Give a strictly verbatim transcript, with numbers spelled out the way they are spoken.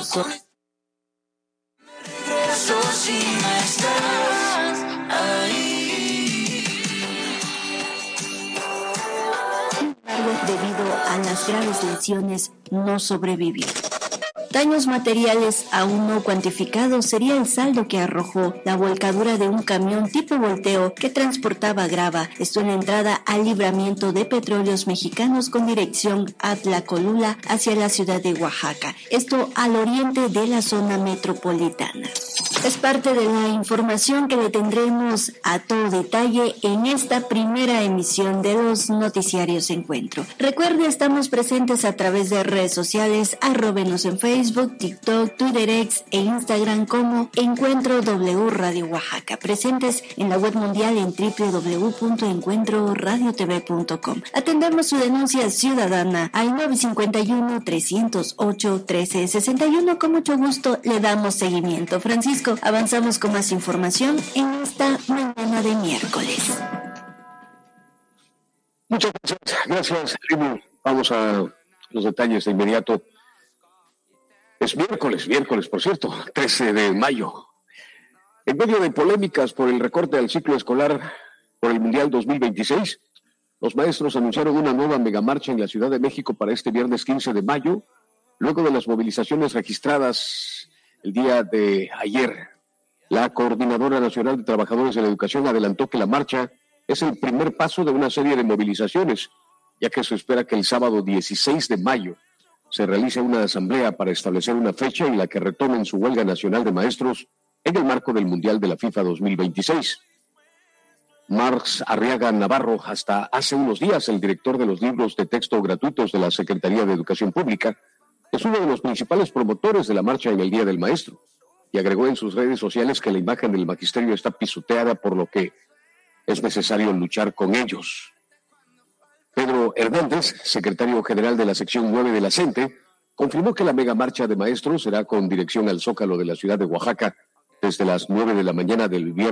So- Regreso si no estás ahí. Sin embargo, debido a las graves lesiones, no sobrevivió. Daños materiales aún no cuantificados sería el saldo que arrojó la volcadura de un camión tipo volteo que transportaba grava. Esto en la entrada al libramiento de Petróleos Mexicanos con dirección a Tlacolula hacia la ciudad de Oaxaca. Esto al oriente de la zona metropolitana. Es parte de la información que le tendremos a todo detalle en esta primera emisión de los noticiarios Encuentro. Recuerde, estamos presentes a través de redes sociales, arróbenos en Facebook, TikTok, Twitter X e Instagram como Encuentro W Radio Oaxaca. Presentes en la web mundial en doble u doble u doble u punto encuentro radio t v punto com. Atendemos su denuncia ciudadana al nueve cinco uno, tres cero ocho, uno tres seis uno. Con mucho gusto le damos seguimiento. Francisco, avanzamos con más información en esta mañana de miércoles. Muchas gracias, gracias, Rimu. Vamos a los detalles de inmediato. Es miércoles, miércoles, por cierto, trece de mayo. En medio de polémicas por el recorte al ciclo escolar por el Mundial dos mil veintiséis, los maestros anunciaron una nueva megamarcha en la Ciudad de México para este viernes quince de mayo, luego de las movilizaciones registradas el día de ayer. La Coordinadora Nacional de Trabajadores de la Educación adelantó que la marcha es el primer paso de una serie de movilizaciones, ya que se espera que el sábado dieciséis de mayo se realice una asamblea para establecer una fecha en la que retomen su huelga nacional de maestros en el marco del Mundial de la FIFA dos mil veintiséis. Marx Arriaga Navarro, hasta hace unos días el director de los libros de texto gratuitos de la Secretaría de Educación Pública, es uno de los principales promotores de la marcha en el Día del Maestro, y agregó en sus redes sociales que la imagen del magisterio está pisoteada, por lo que es necesario luchar con ellos. Pedro Hernández, secretario general de la sección nueve de la CENTE, confirmó que la mega marcha de maestros será con dirección al Zócalo de la ciudad de Oaxaca desde las nueve de la mañana del viernes